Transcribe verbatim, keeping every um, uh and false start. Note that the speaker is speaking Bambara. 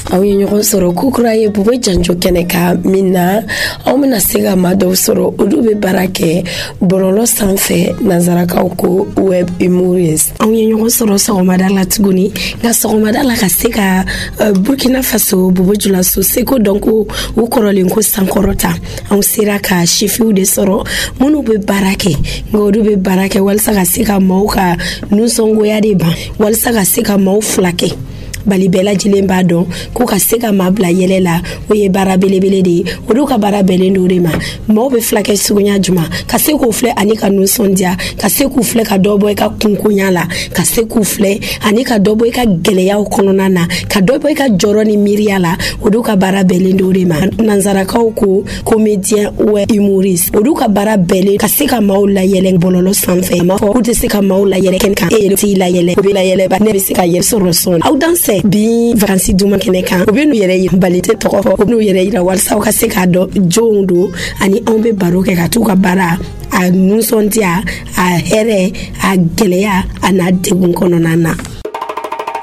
aw ye ɲɔgɔn sɔrɔ kukura ye bube janjo kɛnɛ ka min na aw bɛna se ka maa dɔw sɔrɔ olu bɛ baara kɛ bɔlɔlɔ sanfɛ nanzarakaw ko web humorist. Aw ye ɲɔgɔn sɔrɔ sɔgɔmada la tuguni nka sɔgɔmada la ka se ka uh, Burkina Faso Bobo Julaso seko dɔn ko u kɔrɔlen ko sankɔrɔta anw sera ka sifiw de sɔrɔ minnu bɛ baara kɛ nka olu bɛ baara kɛ walasa ka se ka maaw ka nusɔngoya de ban walasa ka se ka maaw fila kɛ bali bɛɛ lajɛlen b'a dɔn ko ka se ka maa bila yɛlɛ la o ye baara belebele de ye olu ka baara bɛnnen do de ma maaw bɛ filakɛ sugunya juma ka se k'u filɛ ani ka nusɔndiya ka se k'u filɛ ka dɔ bɔ i ka kunkonya la ka se k'u filɛ ani ka dɔ bɔ i ka gɛlɛyaw kɔnɔna na ka dɔ bɔ i ka jɔrɔ ni miiriya la olu ka baara bɛnnen do de ma nanzarakaw ko comédien ou humoriste olu ka baara bɛnnen ka se ka maaw layɛlɛ bɔlɔlɔ sanfɛ ma fɔ k'u tɛ se ka maaw layɛlɛ kɛnɛ kan e yɛrɛ t'i layɛlɛ o bɛ layɛlɛ ba ne bɛ se ka yɛrɛ sɔrɔ sɔn aw danse bi vacances duma kɛnɛ kan u bɛ n'u yɛrɛ yira bali tɛ tɔgɔ fɔ u bɛ n'u yɛrɛ yira walasa u ka se k'a dɔn jɔnw don ani anw bɛ baro kɛ ka t'u ka baara a nusɔndiya a hɛrɛ a gɛlɛya a n'a degun kɔnɔna na.